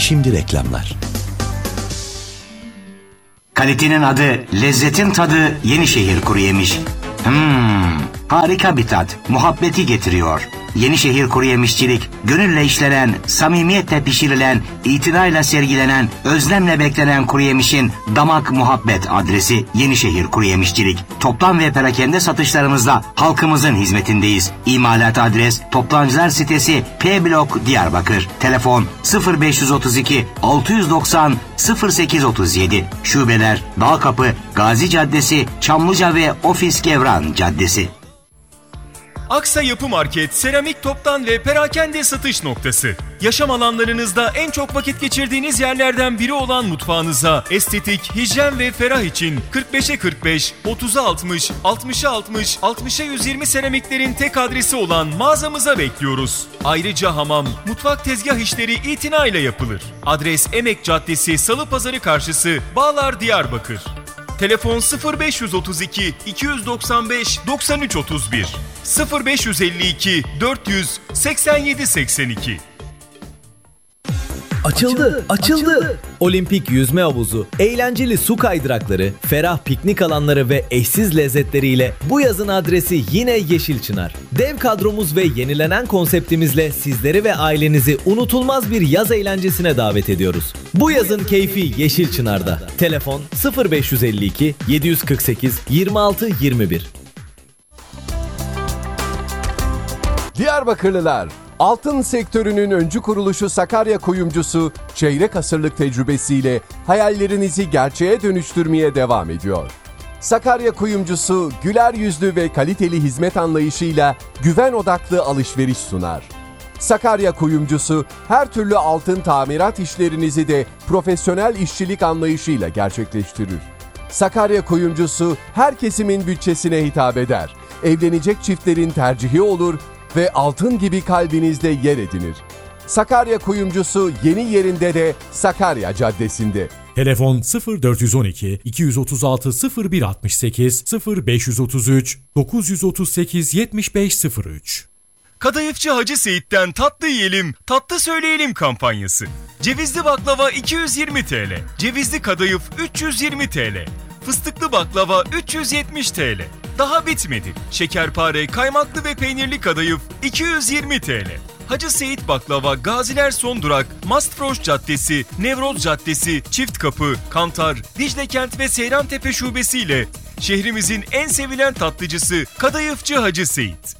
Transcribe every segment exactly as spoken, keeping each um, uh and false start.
Şimdi reklamlar. Kalitenin adı, lezzetin tadı Yenişehir Kuruyemiş. Hmm, harika bir tat, muhabbeti getiriyor. Yenişehir Kuruyemişçilik, gönülle işlenen, samimiyetle pişirilen, itinayla sergilenen, özlemle beklenen kuruyemişin damak muhabbet adresi Yenişehir Kuruyemişçilik. Toplam ve perakende satışlarımızla halkımızın hizmetindeyiz. İmalat adres Toptancılar sitesi P Blok Diyarbakır. Telefon sıfır beş otuz iki altı doksan sıfır sekiz otuz yedi. Şubeler Dağkapı, Gazi Caddesi, Çamlıca ve Ofis Gevran Caddesi. Aksa Yapı Market, seramik toptan ve perakende satış noktası. Yaşam alanlarınızda en çok vakit geçirdiğiniz yerlerden biri olan mutfağınıza estetik, hijyen ve ferah için kırk beşe kırk beş, otuza altmış, altmışa altmış, altmışa yüz yirmi seramiklerin tek adresi olan mağazamıza bekliyoruz. Ayrıca hamam, mutfak tezgah işleri itinayla yapılır. Adres Emek Caddesi, Salıpazarı karşısı, Bağlar, Diyarbakır. Telefon sıfır beş otuz iki iki doksan beş doksan üç otuz bir, sıfır beş elli iki dört yüz seksen yedi seksen iki. Açıldı, açıldı, açıldı. Olimpik yüzme havuzu, eğlenceli su kaydırakları, ferah piknik alanları ve eşsiz lezzetleriyle bu yazın adresi yine Yeşilçınar. Dev kadromuz ve yenilenen konseptimizle sizleri ve ailenizi unutulmaz bir yaz eğlencesine davet ediyoruz. Bu yazın keyfi Yeşilçınar'da. Telefon sıfır beş elli iki yedi kırk sekiz yirmi altı yirmi bir. Diyarbakırlılar, altın sektörünün öncü kuruluşu Sakarya Kuyumcusu, çeyrek asırlık tecrübesiyle hayallerinizi gerçeğe dönüştürmeye devam ediyor. Sakarya Kuyumcusu, güler yüzlü ve kaliteli hizmet anlayışıyla güven odaklı alışveriş sunar. Sakarya Kuyumcusu, her türlü altın tamirat işlerinizi de profesyonel işçilik anlayışıyla gerçekleştirir. Sakarya Kuyumcusu, her kesimin bütçesine hitap eder. Evlenecek çiftlerin tercihi olur ve altın gibi kalbinizde yer edinir. Sakarya Kuyumcusu yeni yerinde de Sakarya Caddesi'nde. Telefon sıfır dört on iki iki otuz altı sıfır bir altmış sekiz sıfır beş otuz üç dokuz otuz sekiz yetmiş beş sıfır üç. Kadayıfçı Hacı Seyit'ten tatlı yiyelim, tatlı söyleyelim kampanyası. Cevizli baklava iki yüz yirmi TL, cevizli kadayıf üç yüz yirmi TL, fıstıklı baklava üç yüz yetmiş TL. Daha bitmedi. Şekerpare, kaymaklı ve peynirli kadayıf iki yüz yirmi TL. Hacı Seyit Baklava, Gaziler Son Durak, Mastfroş Caddesi, Nevroz Caddesi, Çiftkapı, Kantar, Diclekent ve Seyrantepe şubesiyle şehrimizin en sevilen tatlıcısı Kadayıfçı Hacı Seyit.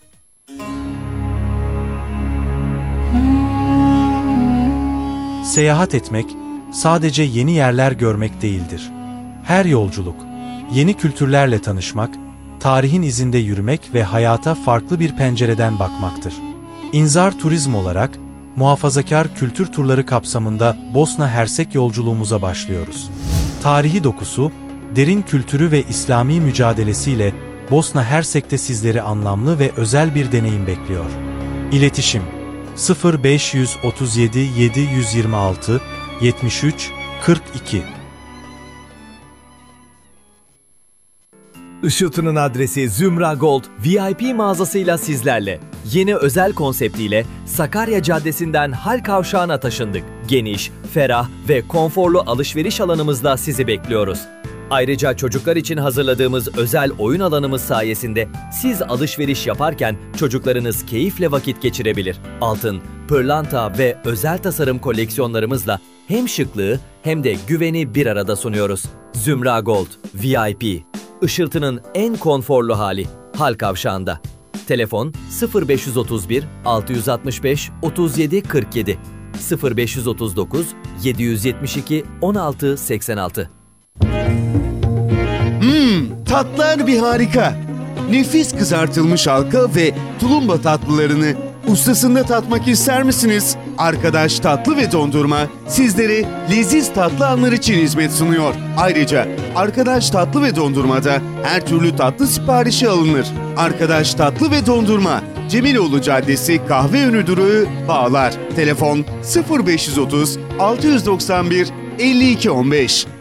Seyahat etmek sadece yeni yerler görmek değildir. Her yolculuk, yeni kültürlerle tanışmak, tarihin izinde yürümek ve hayata farklı bir pencereden bakmaktır. İnzar Turizm olarak muhafazakar kültür turları kapsamında Bosna Hersek yolculuğumuza başlıyoruz. Tarihi dokusu, derin kültürü ve İslami mücadelesiyle Bosna Hersek'te sizleri anlamlı ve özel bir deneyim bekliyor. İletişim sıfır beş otuz yedi yedi yirmi altı yetmiş üç kırk iki. Işıltı'nın adresi Zümra Gold V I P mağazasıyla sizlerle. Yeni özel konseptiyle Sakarya Caddesi'nden Hal Kavşağı'na taşındık. Geniş, ferah ve konforlu alışveriş alanımızla sizi bekliyoruz. Ayrıca çocuklar için hazırladığımız özel oyun alanımız sayesinde siz alışveriş yaparken çocuklarınız keyifle vakit geçirebilir. Altın, pırlanta ve özel tasarım koleksiyonlarımızla hem şıklığı hem de güveni bir arada sunuyoruz. Zümra Gold V I P. Işıltı'nın en konforlu hali Hal Kavşağı'nda. Telefon sıfır beş otuz bir altı altmış beş otuz yedi kırk yedi sıfır beş otuz dokuz yedi yetmiş iki on altı seksen altı. Hmm, tatlar bir harika. Nefis kızartılmış halka ve tulumba tatlılarını ustasında tatmak ister misiniz? Arkadaş Tatlı ve Dondurma sizlere leziz tatlı anlar için hizmet sunuyor. Ayrıca Arkadaş Tatlı ve Dondurma'da her türlü tatlı siparişi alınır. Arkadaş Tatlı ve Dondurma, Cemiloğlu Caddesi Kahveönü Durağı, Bağlar. Telefon sıfır beş otuz altı doksan bir elli iki on beş.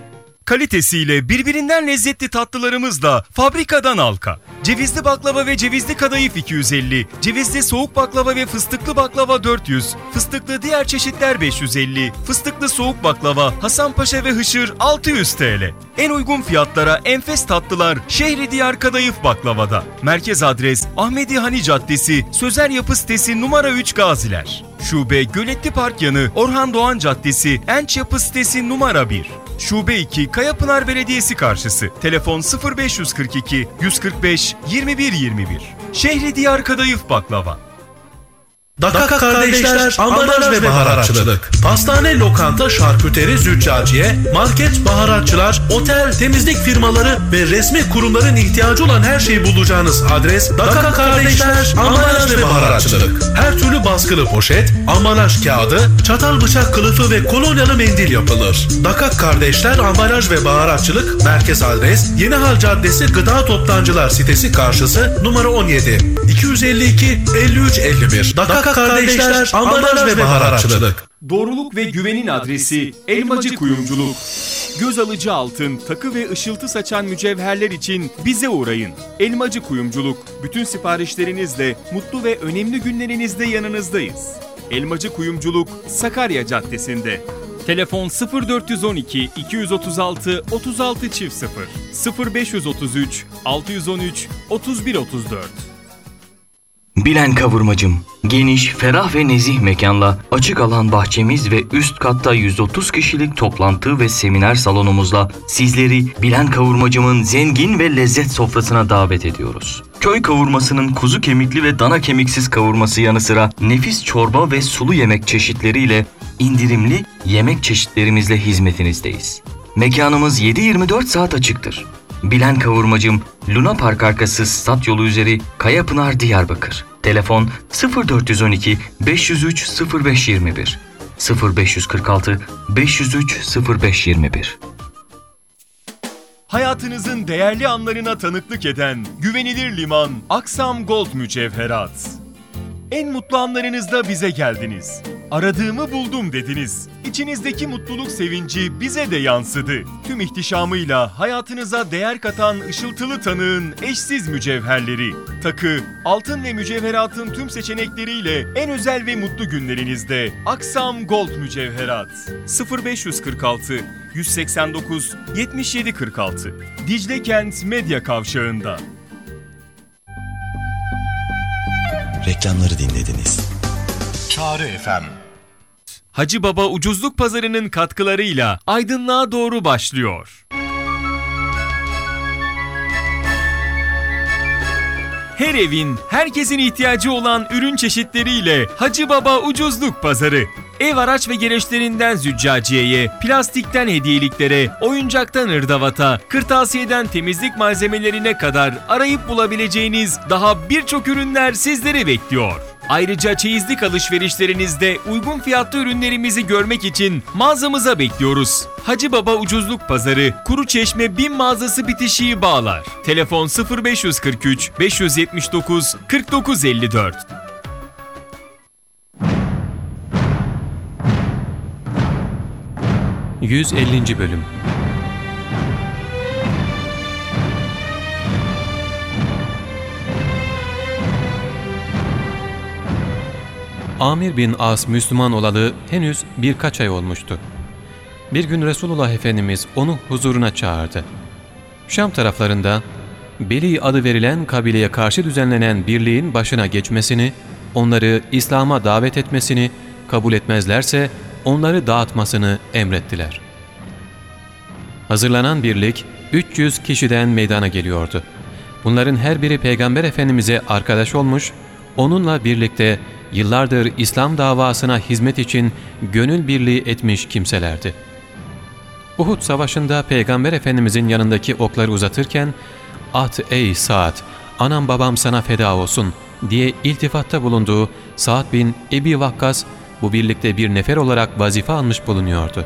kalitesiyle birbirinden lezzetli tatlılarımızla fabrikadan halka. Cevizli baklava ve cevizli kadayıf iki yüz elli, cevizli soğuk baklava ve fıstıklı baklava dört yüz, fıstıklı diğer çeşitler beş yüz elli, fıstıklı soğuk baklava, Hasanpaşa ve Hışır altı yüz TL. En uygun fiyatlara enfes tatlılar Şehridiyar Kadayıf Baklava'da. Merkez adres Ahmedi Hani Caddesi, Sözer Yapı Sitesi numara üç Gaziler. Şube Göletli Park yanı Orhan Doğan Caddesi, Enç Yapı Sitesi numara bir. Şube iki Kayapınar Belediyesi karşısı. Telefon sıfır beş yüz kırk iki yüz kırk beş yirmi bir yirmi bir. Şehridiyar Kadayıf Baklava. Dakak Kardeşler Ambalaj ve Baharatçılık. Pastane, lokanta, şarküteri, züccaciye, market, baharatçılar, otel, temizlik firmaları ve resmi kurumların ihtiyacı olan her şeyi bulacağınız adres Dakak Kardeşler Ambalaj ve Baharatçılık. Her türlü baskılı poşet, ambalaj kağıdı, çatal bıçak kılıfı ve kolonyalı mendil yapılır. Dakak Kardeşler Ambalaj ve Baharatçılık merkez adres Yenihal Caddesi Gıda Toptancılar sitesi karşısı numara on yedi iki yüz elli iki elli üç elli bir. Dakak Kardeşler Ambalaj ve Baharatçılık. Doğruluk ve güvenin adresi Elmacı Kuyumculuk. Göz alıcı altın, takı ve ışıltı saçan mücevherler için bize uğrayın. Elmacı Kuyumculuk, bütün siparişlerinizle mutlu ve önemli günlerinizde yanınızdayız. Elmacı Kuyumculuk, Sakarya Caddesi'nde. Telefon sıfır dört on iki iki yüz otuz altı otuz altı çift sıfır, sıfır beş yüz otuz üç altı yüz on üç otuz bir otuz dört. Bilen Kavurmacım, geniş, ferah ve nezih mekanla açık alan bahçemiz ve üst katta yüz otuz kişilik toplantı ve seminer salonumuzla sizleri Bilen Kavurmacım'ın zengin ve lezzet sofrasına davet ediyoruz. Köy kavurmasının kuzu kemikli ve dana kemiksiz kavurması yanı sıra nefis çorba ve sulu yemek çeşitleriyle indirimli yemek çeşitlerimizle hizmetinizdeyiz. Mekanımız yedi yirmi dört saat açıktır. Bilen Kavurmacım, Luna Park arkası stat yolu üzeri Kayapınar, Diyarbakır. Telefon sıfır dört on iki beş yüz üç sıfır beş yirmi bir, sıfır beş yüz kırk altı beş yüz üç sıfır beş yirmi bir. Hayatınızın değerli anlarına tanıklık eden güvenilir liman Aksam Gold Mücevherat. En mutlu anlarınızda bize geldiniz. Aradığımı buldum dediniz. İçinizdeki mutluluk sevinci bize de yansıdı. Tüm ihtişamıyla hayatınıza değer katan ışıltılı tanığın eşsiz mücevherleri. Takı, altın ve mücevheratın tüm seçenekleriyle en özel ve mutlu günlerinizde Aksam Gold Mücevherat. sıfır beş yüz kırk altı yüz seksen dokuz yetmiş yedi kırk altı. Dicle Kent Medya Kavşağı'nda. Reklamları dinlediniz. Çağrı F M. Hacı Baba Ucuzluk Pazarı'nın katkılarıyla aydınlığa doğru başlıyor. Her evin, herkesin ihtiyacı olan ürün çeşitleriyle Hacı Baba Ucuzluk Pazarı. Ev araç ve gereçlerinden züccaciyeye, plastikten hediyeliklere, oyuncaktan ırdavata, kırtasiyeden temizlik malzemelerine kadar arayıp bulabileceğiniz daha birçok ürünler sizleri bekliyor. Ayrıca çeyizlik alışverişlerinizde uygun fiyatlı ürünlerimizi görmek için mağazamıza bekliyoruz. Hacı Baba Ucuzluk Pazarı, Kuruçeşme Bin Mağazası bitişiği bağlar. Telefon sıfır beş yüz kırk üç beş yüz yetmiş dokuz kırk dokuz elli dört. yüz ellinci Bölüm. Amir bin As Müslüman olalı henüz birkaç ay olmuştu. Bir gün Resulullah Efendimiz onu huzuruna çağırdı. Şam taraflarında Beli adı verilen kabileye karşı düzenlenen birliğin başına geçmesini, onları İslam'a davet etmesini, kabul etmezlerse onları dağıtmasını emrettiler. Hazırlanan birlik üç yüz kişiden meydana geliyordu. Bunların her biri Peygamber Efendimiz'e arkadaş olmuş, onunla birlikte yıllardır İslam davasına hizmet için gönül birliği etmiş kimselerdi. Uhud Savaşı'nda Peygamber Efendimiz'in yanındaki okları uzatırken, "At ey Sa'd, anam babam sana feda olsun" diye iltifatta bulunduğu Sa'd bin Ebi Vakkas, bu birlikte bir nefer olarak vazife almış bulunuyordu.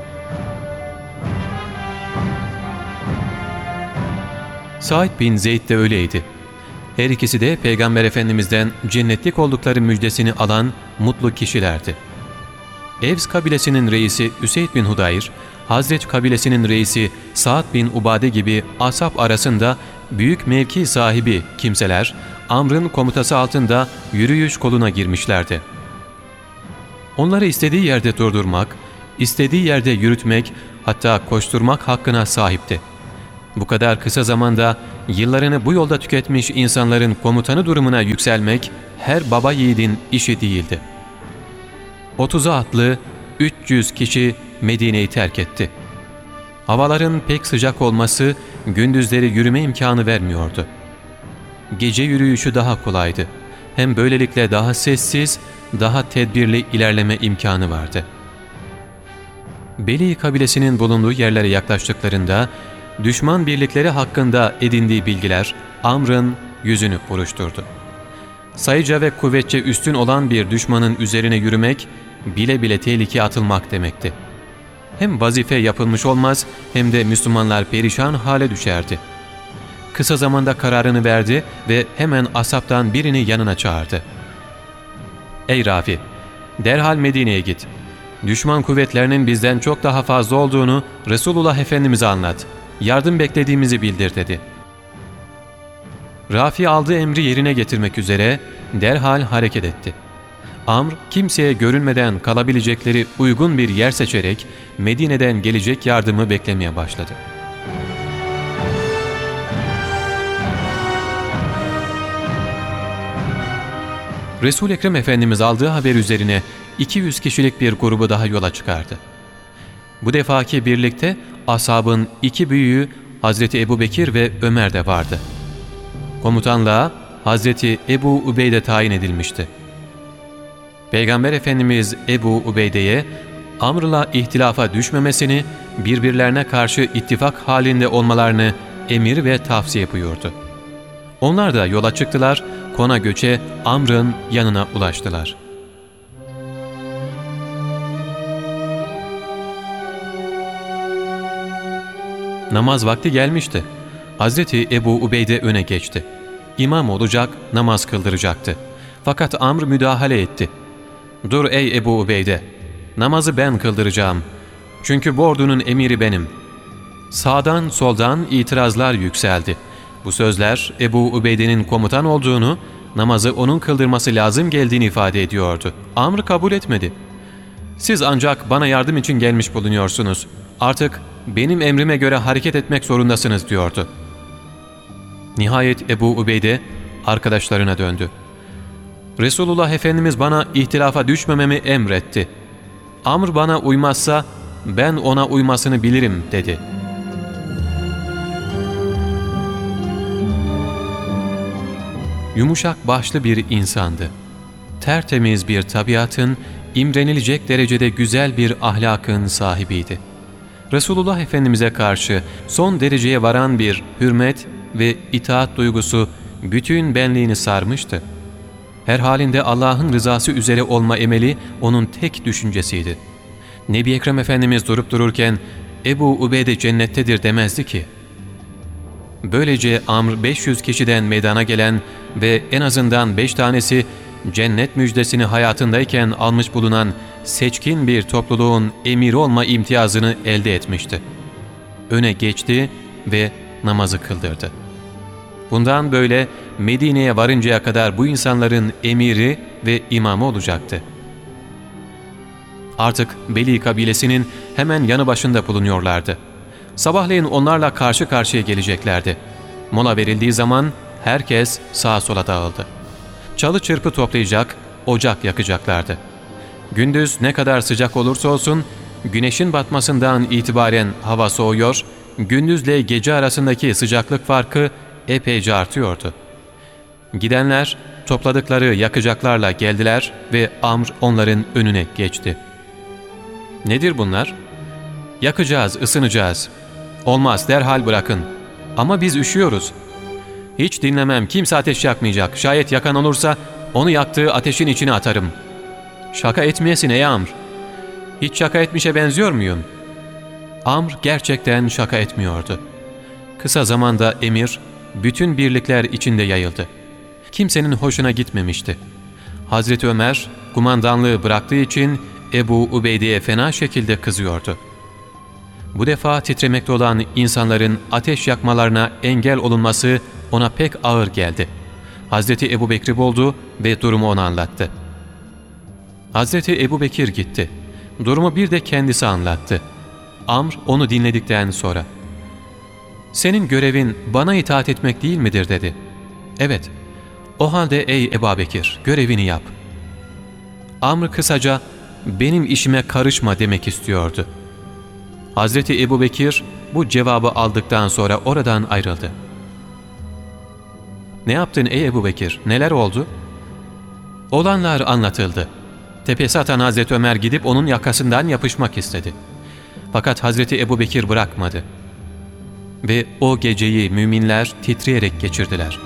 Said bin Zeyd de öyleydi. Her ikisi de Peygamber Efendimiz'den cennetlik oldukları müjdesini alan mutlu kişilerdi. Evs kabilesinin reisi Üseyd bin Hudayr, Hazreç kabilesinin reisi Sa'd bin Ubade gibi ashab arasında büyük mevki sahibi kimseler Amr'ın komutası altında yürüyüş koluna girmişlerdi. Onları istediği yerde durdurmak, istediği yerde yürütmek, hatta koşturmak hakkına sahipti. Bu kadar kısa zamanda yıllarını bu yolda tüketmiş insanların komutanı durumuna yükselmek her baba yiğidin işi değildi. otuza atlı üç yüz kişi Medine'yi terk etti. Havaların pek sıcak olması gündüzleri yürüme imkanı vermiyordu. Gece yürüyüşü daha kolaydı. Hem böylelikle daha sessiz, daha tedbirli ilerleme imkanı vardı. Beli kabilesinin bulunduğu yerlere yaklaştıklarında düşman birlikleri hakkında edindiği bilgiler Amr'ın yüzünü buruşturdu. Sayıca ve kuvvetçe üstün olan bir düşmanın üzerine yürümek, bile bile tehlikeye atılmak demekti. Hem vazife yapılmış olmaz, hem de Müslümanlar perişan hale düşerdi. Kısa zamanda kararını verdi ve hemen asaptan birini yanına çağırdı. ''Ey Rafi, derhal Medine'ye git. Düşman kuvvetlerinin bizden çok daha fazla olduğunu Resulullah Efendimiz'e anlat. Yardım beklediğimizi bildir.'' dedi. Rafi aldığı emri yerine getirmek üzere derhal hareket etti. Amr, kimseye görünmeden kalabilecekleri uygun bir yer seçerek Medine'den gelecek yardımı beklemeye başladı. Resul-i Ekrem Efendimiz aldığı haber üzerine iki yüz kişilik bir grubu daha yola çıkardı. Bu defaki birlikte ashabın iki büyüğü Hazreti Ebubekir ve Ömer de vardı. Komutanlığa Hazreti Ebu Ubeyde tayin edilmişti. Peygamber Efendimiz Ebu Ubeyde'ye Amr'la ihtilafa düşmemesini, birbirlerine karşı ittifak halinde olmalarını emir ve tavsiye buyurdu. Onlar da yola çıktılar, Kona göçe Amr'ın yanına ulaştılar. Namaz vakti gelmişti. Hazreti Ebu Ubeyde öne geçti. İmam olacak, namaz kıldıracaktı. Fakat Amr müdahale etti. ''Dur ey Ebu Ubeyde, namazı ben kıldıracağım. Çünkü bu ordunun emiri benim.'' Sağdan soldan itirazlar yükseldi. Bu sözler Ebu Ubeyde'nin komutan olduğunu, namazı onun kıldırması lazım geldiğini ifade ediyordu. Amr kabul etmedi. ''Siz ancak bana yardım için gelmiş bulunuyorsunuz. Artık benim emrime göre hareket etmek zorundasınız.'' diyordu. Nihayet Ebu Ubeyde arkadaşlarına döndü. ''Resulullah Efendimiz bana ihtilafa düşmememi emretti. Amr bana uymazsa ben ona uymasını bilirim.'' dedi. Yumuşak başlı bir insandı. Tertemiz bir tabiatın, imrenilecek derecede güzel bir ahlakın sahibiydi. Resulullah Efendimiz'e karşı son dereceye varan bir hürmet ve itaat duygusu bütün benliğini sarmıştı. Her halinde Allah'ın rızası üzere olma emeli onun tek düşüncesiydi. Nebi Ekrem Efendimiz durup dururken Ebu Ubeyde cennettedir demezdi ki. Böylece Amr beş yüz kişiden meydana gelen ve en azından beş tanesi cennet müjdesini hayatındayken almış bulunan seçkin bir topluluğun emiri olma imtiyazını elde etmişti. Öne geçti ve namazı kıldırdı. Bundan böyle Medine'ye varıncaya kadar bu insanların emiri ve imamı olacaktı. Artık Beli kabilesinin hemen yanı başında bulunuyorlardı. Sabahleyin onlarla karşı karşıya geleceklerdi. Mola verildiği zaman herkes sağa sola dağıldı. Çalı çırpı toplayacak, ocak yakacaklardı. Gündüz ne kadar sıcak olursa olsun, güneşin batmasından itibaren hava soğuyor, gündüzle gece arasındaki sıcaklık farkı epeyce artıyordu. Gidenler topladıkları yakacaklarla geldiler ve Amr onların önüne geçti. ''Nedir bunlar?'' ''Yakacağız, ısınacağız.'' ''Olmaz, derhal bırakın. Ama biz üşüyoruz.'' ''Hiç dinlemem, kimse ateş yakmayacak. Şayet yakan olursa onu yaktığı ateşin içine atarım.'' ''Şaka etmeyesin ey Amr. Hiç şaka etmişe benziyor muyum?'' Amr gerçekten şaka etmiyordu. Kısa zamanda emir bütün birlikler içinde yayıldı. Kimsenin hoşuna gitmemişti. Hazreti Ömer kumandanlığı bıraktığı için Ebu Ubeyde'ye fena şekilde kızıyordu. Bu defa titremekte olan insanların ateş yakmalarına engel olunması ona pek ağır geldi. Hazreti Ebu Bekir'i buldu ve durumu ona anlattı. Hazreti Ebu Bekir gitti. Durumu bir de kendisi anlattı. Amr onu dinledikten sonra, "Senin görevin bana itaat etmek değil midir?" dedi. "Evet." "O halde ey Ebu Bekir, görevini yap." Amr kısaca, "Benim işime karışma" demek istiyordu. Hazreti Ebu Bekir bu cevabı aldıktan sonra oradan ayrıldı. "Ne yaptın ey Ebu Bekir? Neler oldu?" Olanlar anlatıldı. Tepesi atan Hazreti Ömer gidip onun yakasından yapışmak istedi. Fakat Hazreti Ebu Bekir bırakmadı. Ve o geceyi müminler titreyerek geçirdiler.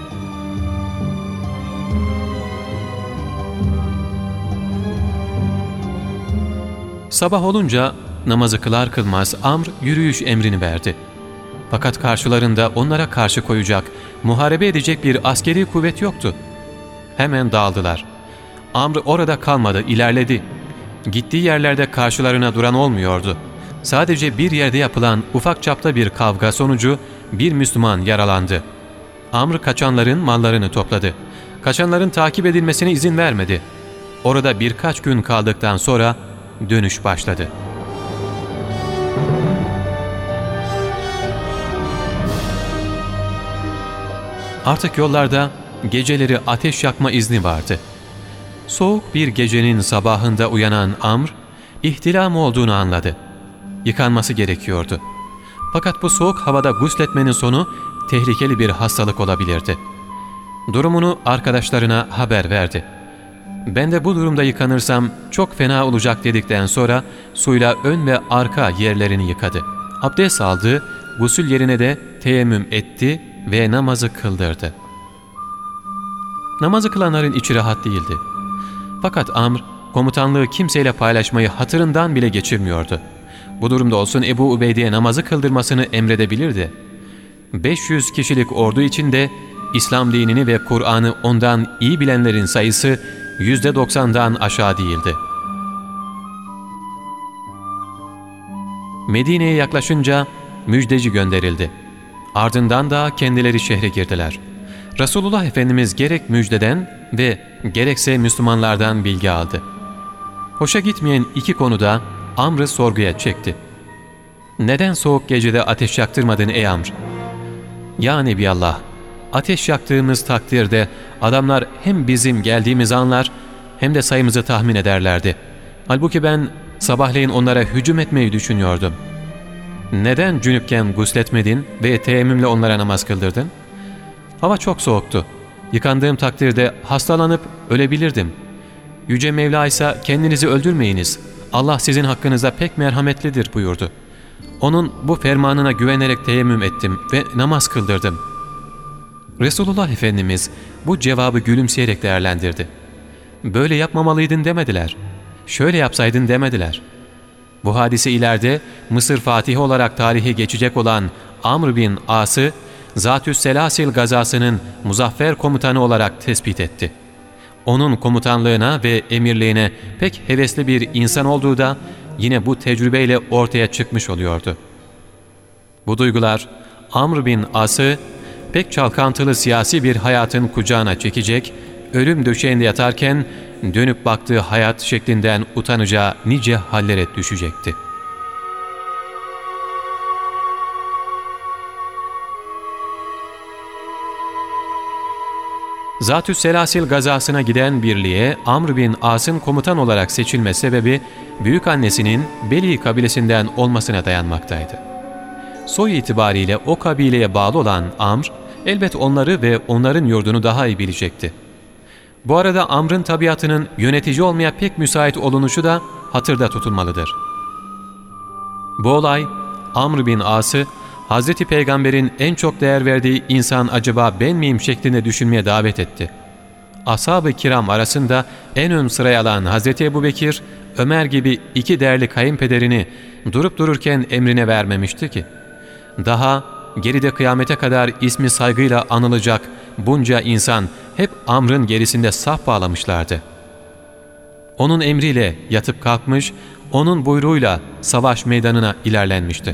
Sabah olunca namazı kılar kılmaz Amr yürüyüş emrini verdi. Fakat karşılarında onlara karşı koyacak, muharebe edecek bir askeri kuvvet yoktu. Hemen dağıldılar. Amr orada kalmadı, ilerledi. Gittiği yerlerde karşılarına duran olmuyordu. Sadece bir yerde yapılan ufak çapta bir kavga sonucu bir Müslüman yaralandı. Amr kaçanların mallarını topladı. Kaçanların takip edilmesine izin vermedi. Orada birkaç gün kaldıktan sonra dönüş başladı. Artık yollarda geceleri ateş yakma izni vardı. Soğuk bir gecenin sabahında uyanan Amr, ihtilam olduğunu anladı. Yıkanması gerekiyordu. Fakat bu soğuk havada gusletmenin sonu tehlikeli bir hastalık olabilirdi. Durumunu arkadaşlarına haber verdi. "Ben de bu durumda yıkanırsam çok fena olacak" dedikten sonra suyla ön ve arka yerlerini yıkadı. Abdest aldı, gusül yerine de teyemmüm etti ve namazı kıldırdı. Namazı kılanların içi rahat değildi. Fakat Amr, komutanlığı kimseyle paylaşmayı hatırından bile geçirmiyordu. Bu durumda olsun Ebu Ubeyde'ye namazı kıldırmasını emredebilirdi. beş yüz kişilik ordu içinde İslam dinini ve Kur'an'ı ondan iyi bilenlerin sayısı yüzde doksandan aşağı değildi. Medine'ye yaklaşınca müjdeci gönderildi. Ardından da kendileri şehre girdiler. Resulullah Efendimiz gerek müjdeden ve gerekse Müslümanlardan bilgi aldı. Hoşa gitmeyen iki konuda Amr'ı sorguya çekti. "Neden soğuk gecede ateş yaktırmadın ey Amr?" "Ya Nebiallah, ateş yaktığımız takdirde adamlar hem bizim geldiğimizi anlar hem de sayımızı tahmin ederlerdi. Halbuki ben sabahleyin onlara hücum etmeyi düşünüyordum." "Neden cünüpken gusletmedin ve teyemmümle onlara namaz kıldırdın?" "Hava çok soğuktu. Yıkandığım takdirde hastalanıp ölebilirdim. Yüce Mevla ise kendinizi öldürmeyiniz. Allah sizin hakkınızda pek merhametlidir" buyurdu. Onun bu fermanına güvenerek teyemmüm ettim ve namaz kıldırdım. Resulullah Efendimiz bu cevabı gülümseyerek değerlendirdi. "Böyle yapmamalıydın" demediler. "Şöyle yapsaydın" demediler. Bu hadise ileride Mısır Fatihi olarak tarihe geçecek olan Amr bin As'ı Zatü's Selasil gazasının muzaffer komutanı olarak tespit etti. Onun komutanlığına ve emirliğine pek hevesli bir insan olduğu da yine bu tecrübeyle ortaya çıkmış oluyordu. Bu duygular Amr bin As'ı pek çalkantılı siyasi bir hayatın kucağına çekecek, ölüm döşeğinde yatarken dönüp baktığı hayat şeklinden utanacağı nice hallere düşecekti. Zatü's Selasil gazasına giden birliğe Amr bin As'ın komutan olarak seçilme sebebi büyükannesinin Beli kabilesinden olmasına dayanmaktaydı. Soy itibariyle o kabileye bağlı olan Amr, elbet onları ve onların yurdunu daha iyi bilecekti. Bu arada Amr'ın tabiatının yönetici olmaya pek müsait olunuşu da hatırda tutulmalıdır. Bu olay Amr bin As'ı Hazreti Peygamber'in en çok değer verdiği insan acaba ben miyim şeklinde düşünmeye davet etti. Ashab-ı kiram arasında en ön sıraya alan Hazreti Ebu Bekir, Ömer gibi iki değerli kayınpederini durup dururken emrine vermemişti ki. Daha geride kıyamete kadar ismi saygıyla anılacak bunca insan hep Amr'ın gerisinde saf bağlamışlardı. onun emriyle yatıp kalkmış, onun buyruğuyla savaş meydanına ilerlenmişti.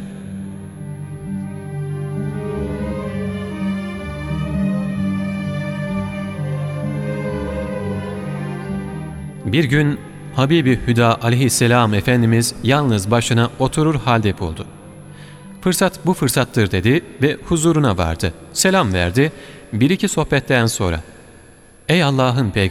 Bir gün Habibi Hüda aleyhisselam Efendimiz yalnız başına oturur halde buldu. Fırsat bu fırsattır dedi ve huzuruna vardı. Selam verdi. Bir iki sohbetten sonra, ''Ey Allah'ın peygamberi,